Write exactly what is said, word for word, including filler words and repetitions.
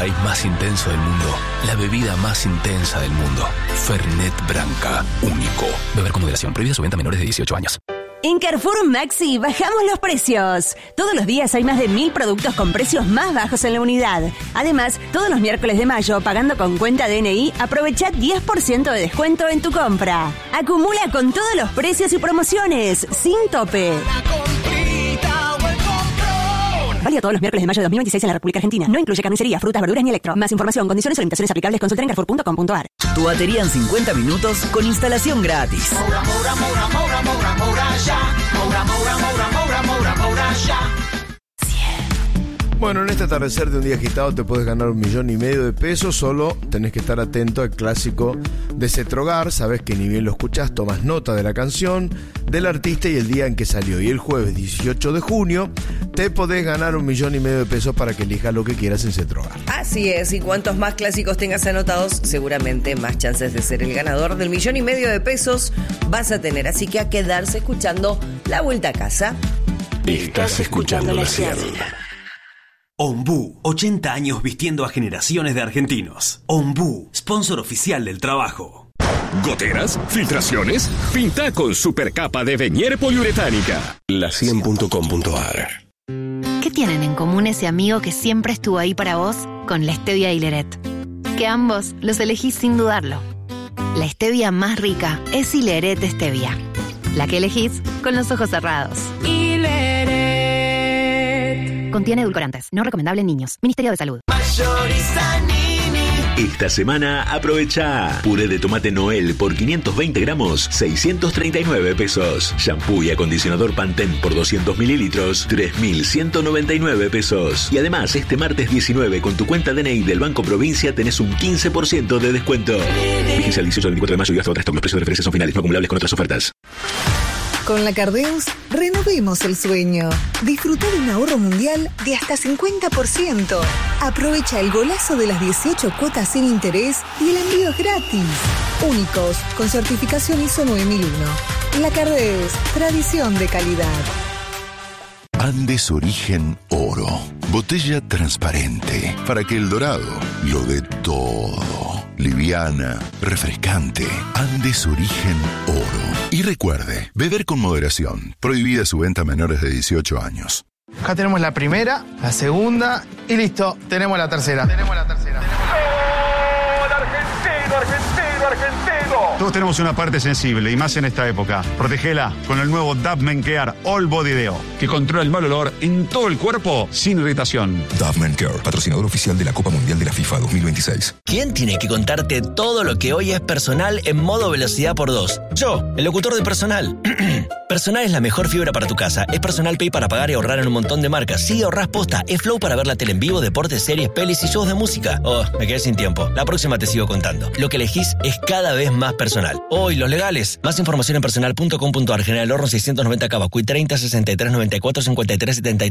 país más intenso del mundo, la bebida más intensa del mundo. Fernet Branca, único. Beber con moderación, prohibida su venta a menores de dieciocho años. En Carrefour Maxi bajamos los precios. Todos los días hay más de mil productos con precios más bajos en la unidad. Además, todos los miércoles de mayo, pagando con cuenta D N I, aprovecha diez por ciento de descuento en tu compra. Acumula con todos los precios y promociones, sin tope. Válido todos los miércoles de mayo de dos mil veintiséis en la República Argentina. No incluye carnicería, frutas, verduras ni electro. Más información, condiciones o limitaciones aplicables, consulta en carrefour punto com punto a r. Tu batería en cincuenta minutos con instalación gratis. Moura, Moura, Moura, Moura, Moura, Moura, ya. Moura, Moura, Moura, Moura, Moura, Moura, ya. Bueno, en este atardecer de un día agitado te puedes ganar un millón y medio de pesos. Solo tenés que estar atento al clásico de Cetrogar. Sabés que ni bien lo escuchás, tomas nota de la canción, del artista y el día en que salió. Y el jueves dieciocho de junio te podés ganar un millón y medio de pesos para que elijas lo que quieras en Cetrogar. Así es, y cuantos más clásicos tengas anotados, seguramente más chances de ser el ganador del millón y medio de pesos vas a tener. Así que a quedarse escuchando La Vuelta a Casa. Estás escuchando La Cielo. Ombú, ochenta años vistiendo a generaciones de argentinos. Ombú, sponsor oficial del trabajo. ¿Goteras? ¿Filtraciones? Pinta con supercapa de Venier poliuretánica. La cien punto com punto a r. ¿Qué tienen en común ese amigo que siempre estuvo ahí para vos con la stevia y Hileret? Que ambos los elegís sin dudarlo. La stevia más rica es Hileret Stevia. La que elegís con los ojos cerrados. Hileret. Contiene edulcorantes. No recomendable en niños. Ministerio de Salud. Esta semana aprovecha puré de tomate Noel por quinientos veinte gramos, seiscientos treinta y nueve pesos. Shampoo y acondicionador Pantene por doscientos mililitros, tres mil ciento noventa y nueve pesos. Y además, este martes diecinueve, con tu cuenta D N I del Banco Provincia, tenés un quince por ciento de descuento. Vigencia el dieciocho al veinticuatro de mayo y hasta otro stock. Los precios de referencia son finales, no acumulables con otras ofertas. Con la Cardeus, renovemos el sueño. Disfruta de un ahorro mundial de hasta cincuenta por ciento. Aprovecha el golazo de las dieciocho cuotas sin interés y el envío es gratis. Únicos, con certificación I S O nueve mil uno. La Cardeus, tradición de calidad. Andes Origen Oro. Botella transparente para que el dorado lo dé todo. Liviana, refrescante. Andes Origen Oro. Y recuerde, beber con moderación. Prohibida su venta a menores de dieciocho años. Acá tenemos la primera, la segunda y listo, tenemos la tercera. Tenemos la tercera. ¡Gol argentino, argentino, argentino! Todos tenemos una parte sensible y más en esta época. Protegela con el nuevo Dove Men Care All Body Deo, que controla el mal olor en todo el cuerpo sin irritación. Dove Men Care, patrocinador oficial de la Copa Mundial de la FIFA dos mil veintiséis. ¿Quién tiene que contarte todo lo que hoy es personal en modo velocidad por dos? Yo, el locutor de Personal. Personal es la mejor fibra para tu casa. Es Personal Pay para pagar y ahorrar en un montón de marcas. Sí, ahorrás posta. Es Flow para ver la tele en vivo, deportes, series, pelis y shows de música. Oh, me quedé sin tiempo. La próxima te sigo contando. Lo que elegís es cada vez más personal. Hoy, los legales. Más información en personal punto com punto a r. General Horno seiscientos noventa Cavacuy treinta sesenta y tres noventa y cuatro cincuenta y tres setenta y tres.